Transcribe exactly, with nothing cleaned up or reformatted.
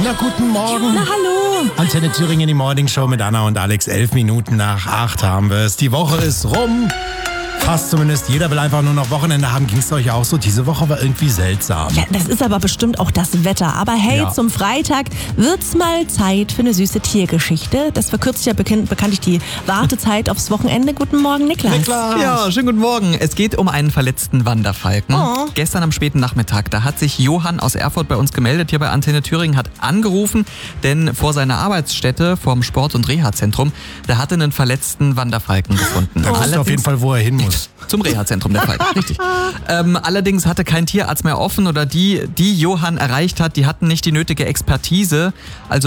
Na, guten Morgen. Na, hallo. Antenne Thüringen, die Morning Show mit Anna und Alex. Elf Minuten nach acht haben wir es. Die Woche ist rum. Fast zumindest. Jeder will einfach nur noch Wochenende haben. Ging es euch auch so? Diese Woche war irgendwie seltsam. Ja, das ist aber bestimmt auch das Wetter. Aber hey, Ja. zum Freitag wird's mal Zeit für eine süße Tiergeschichte. Das verkürzt ja bekannt, bekanntlich die Wartezeit aufs Wochenende. Guten Morgen, Niklas. Niklas. Ja, schönen guten Morgen. Es geht um einen verletzten Wanderfalken. Oh. Gestern am späten Nachmittag, da hat sich Johann aus Erfurt bei uns gemeldet, hier bei Antenne Thüringen, hat angerufen, denn vor seiner Arbeitsstätte, vorm Sport- und Reha-Zentrum, da hatte einen verletzten Wanderfalken gefunden. Da wusste auf jeden Fall, wo er hin muss. Zum Reha-Zentrum der Falken, richtig. Ähm, allerdings hatte kein Tierarzt mehr offen oder die, die Johann erreicht hat, die hatten nicht die nötige Expertise. Also